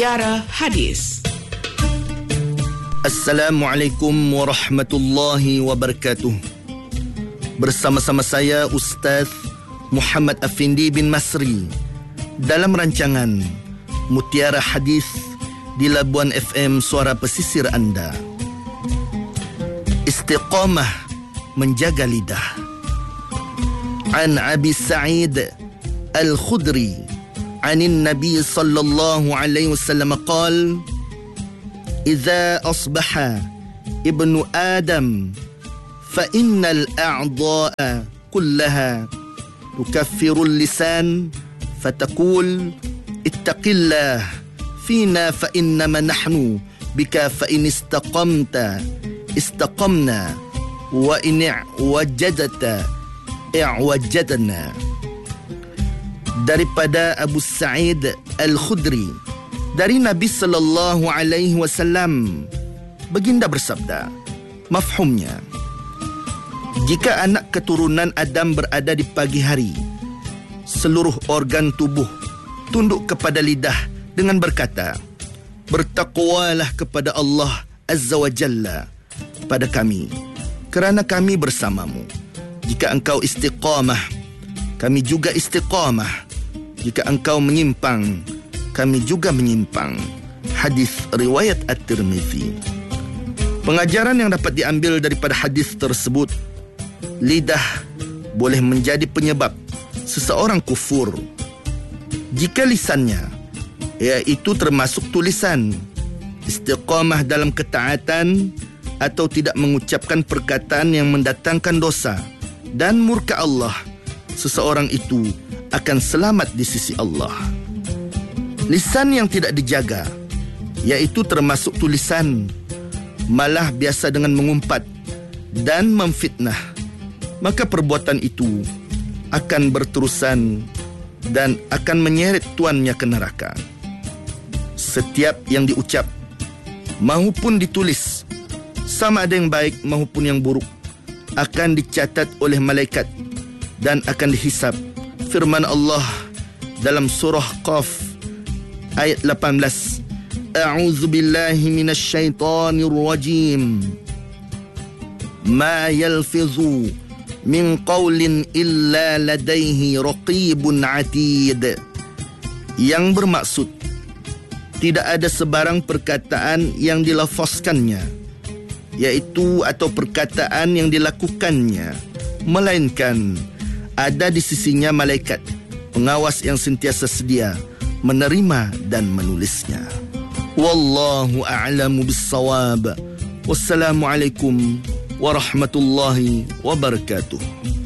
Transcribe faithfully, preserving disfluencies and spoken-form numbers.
Mutiara Hadis. Assalamualaikum warahmatullahi wabarakatuh. Bersama-sama saya Ustaz Muhammad Afindi bin Masri dalam rancangan Mutiara Hadis di Labuan F M Suara Pesisir anda. Istiqamah menjaga lidah. An Abi Sa'id Al-Khudri عن النبي صلى الله عليه وسلم قال إذا أصبح ابن آدم فإن الأعضاء كلها تكفر اللسان فتقول اتق الله فينا فإنما نحن بك فإن استقمت استقمنا وإن اعوجدت اعوجدنا. Daripada Abu Sa'id Al-Khudri dari Nabi sallallahu alaihi wasallam, baginda bersabda, mafhumnya, jika anak keturunan Adam berada di pagi hari, seluruh organ tubuh tunduk kepada lidah dengan berkata, bertakwalah kepada Allah Azza wa Jalla pada kami, kerana kami bersamamu. Jika engkau istiqamah, kami juga istiqamah. Jika engkau menyimpang, kami juga menyimpang. Hadis riwayat At-Tirmizi. Pengajaran yang dapat diambil daripada hadis tersebut, lidah boleh menjadi penyebab seseorang kufur jika lisannya, iaitu termasuk tulisan, istiqamah dalam ketaatan atau tidak mengucapkan perkataan yang mendatangkan dosa dan murka Allah, seseorang itu akan selamat di sisi Allah. Lisan yang tidak dijaga, iaitu termasuk tulisan, malah biasa dengan mengumpat dan memfitnah, maka perbuatan itu akan berterusan dan akan menyeret tuannya ke neraka. Setiap yang diucap maupun ditulis, sama ada yang baik maupun yang buruk, akan dicatat oleh malaikat dan akan dihisab. Firman Allah dalam surah Qaf ayat lapan belas, A'udzu billahi minasy syaithanir rajim. Ma yalfizu min qawlin illa ladaihi raqibun atid. Yang bermaksud, tidak ada sebarang perkataan yang dilafazkannya, yaitu atau perkataan yang dilakukannya, melainkan ada di sisinya malaikat pengawas yang sentiasa sedia menerima dan menulisnya. Wallahu a'lamu bis-shawab. Wassalamualaikum warahmatullahi wabarakatuh.